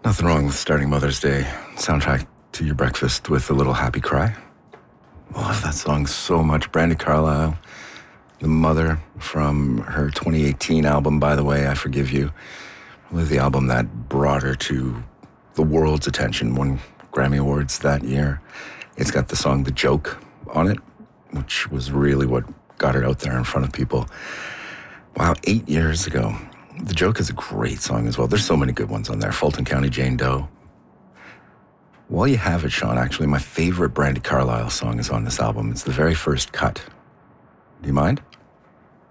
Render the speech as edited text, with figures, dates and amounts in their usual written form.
Nothing wrong with starting Mother's Day soundtrack to your breakfast with a little happy cry. Love that song so much. Brandi Carlile, the mother from her 2018 album, By the Way, I Forgive You. Really the album that brought her to the world's attention, won Grammy Awards that year. It's got the song The Joke on it, which was really what got her out there in front of people. Wow, 8 years ago. The Joke is a great song as well. There's so many good ones on there. Fulton County Jane Doe. While you have it, Sean, actually, my favorite Brandi Carlile song is on this album. It's the very first cut. Do you mind?